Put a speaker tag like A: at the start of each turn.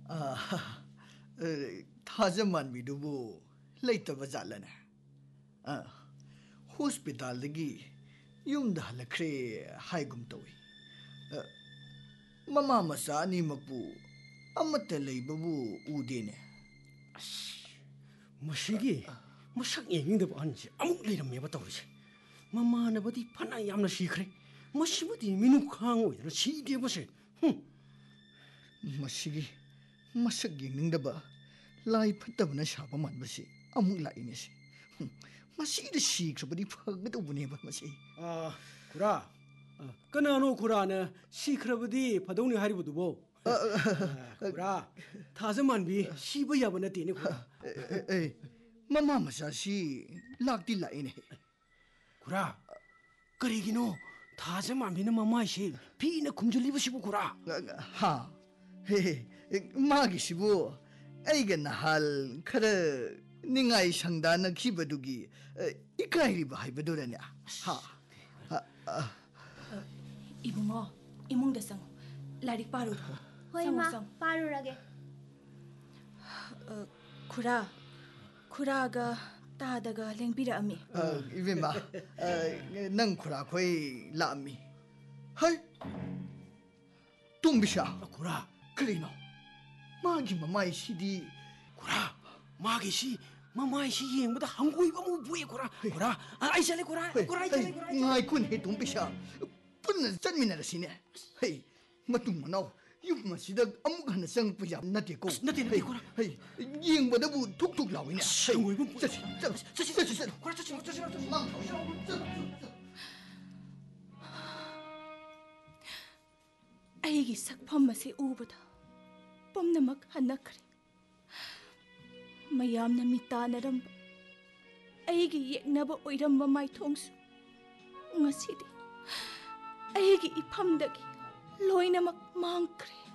A: थाजमान बिदुबु लेतब जालने hospital दगी युमदा हलख्रे हाइगुम तोई mama मसा अनिमकबु अमत लेबबु उदेने
B: मसिगी मसक येंगिंदब अनसे अमुक लेरमेबा तौरिसे ममानबदी फना यामना सिख्रे मसिबदी मिनु खांग ओइदना सिदेबसे
A: मसिगी मसक येंगिंदबा लाई फत्तबना साबा मानबसे अमुक लाइनेसे मसीदा सिख्रबदी फगदौबनेबा मसे
B: खुरा कनानो खुराना सिख्रबदी फदौनि हारिबदुबो खुरा थाजमानबी सिबा याबा नतेने खुरा
A: ममा मसासी लाक्ति लाइने
B: खुरा करिगिनो थाजमानबीना ममाइसे फीना खुमजलिबसिबु खुरा
A: हा हे मागिसिबु ऐगा नहाल खरा निंगाई संदाना खिबदुगी इकाइरिबा हाइबदुरने हा
C: इबुंगो इमुंगदा संग लारिक पारु
D: होय मा पारुरगे
C: खुरागा तादागा लेंबिरामी
A: इबेमा नंग खुरा खोई लामी हाय तुम्बिशा
B: खुरा
A: करिनो मागी ममाई सिदी
B: खुरा मागी सी ममाई सी येंबदा हंगुइबा मु बुए खुरा खुरा आई चले खुरा खुरा आई चले खुरा
A: ngai kun he तुम्बिशा पुन चन्मिनरसिने हे मतुम मनाव युम मसिदा अमुक हन संग पुजा नते को
B: नते खुरा
A: हे येंबदबु थुक थुक लाविने
B: हंगुइबा
A: चसी
B: खुरा चसी
C: ꯑꯩꯒꯤ ꯁꯛꯐꯝ ꯑꯁꯤ ꯎꯕꯗ ꯄꯨꯝꯅꯃꯛ ꯍꯟꯅꯈ꯭ꯔꯦ ꯃꯌꯥꯝꯅ ꯃꯤꯇꯥꯅꯔꯝꯕ ꯑꯩꯒꯤ ꯌꯦꯛꯅꯕ ꯑꯣꯏꯔꯝꯕ ꯃꯥꯏꯊꯣꯡꯁꯨ ꯉꯁꯤꯗꯤ ꯑꯩꯒꯤ ꯏꯐꯝꯗꯒꯤ ꯂꯣꯏꯅꯃꯛ ꯃꯥꯡꯈ꯭ꯔꯦ